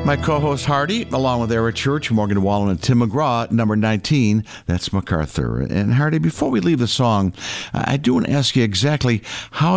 My co-host Hardy, along with Eric Church, Morgan Wallen, and Tim McGraw, number 19, that's MacArthur. And Hardy, before we leave the song, I do want to ask you exactly how